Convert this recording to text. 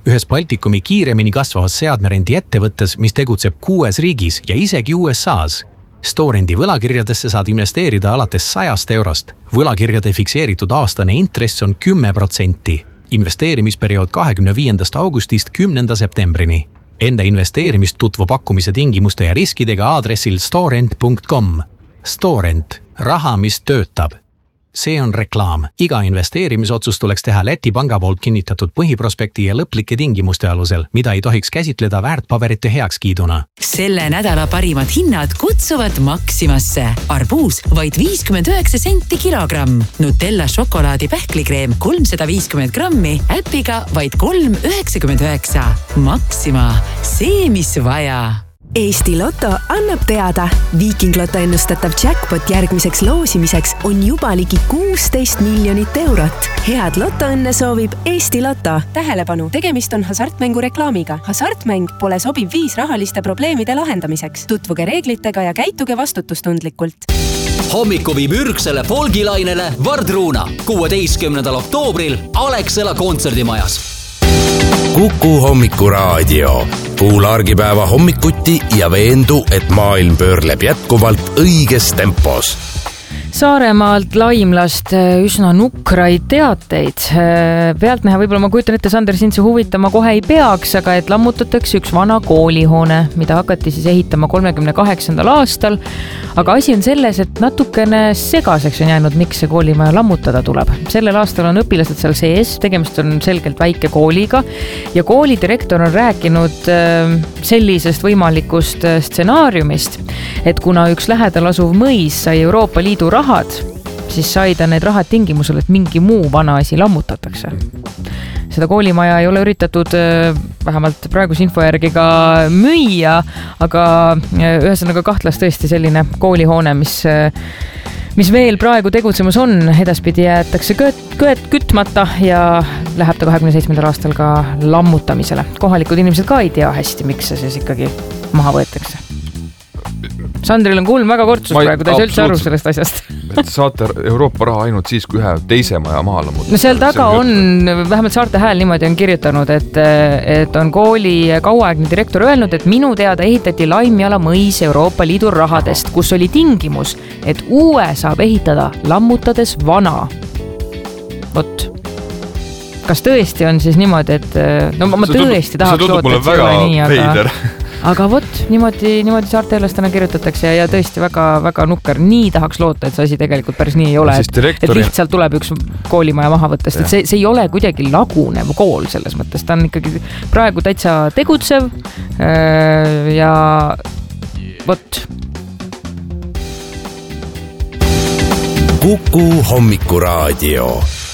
ühes Baltikumi kiiremini kasvavas seadmerendi ettevõttes, mis tegutseb 6 riigis ja isegi USAs. Storendi võlakirjadesse saad investeerida alates 100 eurost. Võlakirjade fikseeritud aastane intress on 10%. Investeerimisperiood 25. augustist 10. septembrini. Enda investeerimist tutvu pakkumise tingimuste ja riskidega aadressil storent.com. Storent. Raha, mis töötab. See on reklaam. Iga investeerimisotsus tuleks teha Läti panga poolt kinnitatud põhiprospekti ja lõplike tingimuste alusel, mida ei tohiks käsitleda väärtpaberite heakskiiduna. Selle nädala parimad hinnad kutsuvad Maximasse. Arbuus vaid 59 senti kilogramm. Nutella šokolaadi pähklikreem 350 grammi. Äpiga vaid 3,99. Maxima. See, mis vaja. Eesti Lotto annab teada. Viiking Lotto ennustatav jackpot järgmiseks loosimiseks on juba ligi 16 miljonit eurot. Head lotoõnne soovib Eesti Lotto. Tähelepanu, tegemist on hasartmängu reklaamiga. Hasartmäng pole sobiv viis rahaliste probleemide lahendamiseks. Tutvuge reeglitega ja käituge vastutustundlikult. Hommiku viib ürgsele folgilainele Vardruuna 16. oktoobril Alexela kontserdimajas. Kuku hommikuraadio. Kuula argipäeva hommikuti ja veendu, et maailm pöörleb jätkuvalt õiges tempos. Saaremaalt Laimlast üsna nukraid teateid. Pealtnäha võib-olla ma kujutan ette, Sander, sind see huvitama kohe ei peaks, aga et lammutatakse üks vana koolihoone, mida hakati siis ehitama 38. aastal. Aga asi on selles, et natukene segaseks on jäänud, miks see koolimaja lammutada tuleb. Sellel aastal on õpilased seal sees, tegemist on selgelt väike kooliga ja koolidirektor on rääkinud sellisest võimalikust stsenaariumist, et kuna üks lähedal asuv mõis sai Euroopa Liidu rahad, siis sai ta need rahad tingimusel, et mingi muu vana asi lammutatakse. Seda koolimaja ei ole üritatud vähemalt praeguse info järgi ka müüa, aga ühesõnaga kahtlas tõesti selline koolihoone, mis veel praegu tegutsemas on, edaspidi jäetakse kütmata ja läheb ta 27. aastal ka lammutamisele. Kohalikud inimesed ka ei tea hästi, miks see siis ikkagi maha võetakse. Sandril on kuulm väga kortsus praegu, ta ei üldse aru sellest asjast. Et saate Euroopa raha ainult siis, kui ühe teise maja maha lammutada. No seal taga on, vähemalt Saarte Hääl niimoodi on kirjutanud, et on kooli kauaaegne direktor öelnud, et minu teada ehitati Laimjala mõis Euroopa Liidu rahadest, kus oli tingimus, et uue saab ehitada lammutades vana. Vot. Kas tõesti on siis niimoodi, et no ma tõesti tahaks loota, et see ole nii, aga vot, niimoodi saarteelastena kirjutatakse ja tõesti väga nukker. Nii tahaks loota, et see asi tegelikult päris nii ei ole, et lihtsalt tuleb üks koolimaja maha võttest. Et see ei ole kuidagi lagunev kool selles mõttes. Ta on ikkagi praegu täitsa tegutsev ja vot. Kuku hommikuraadio.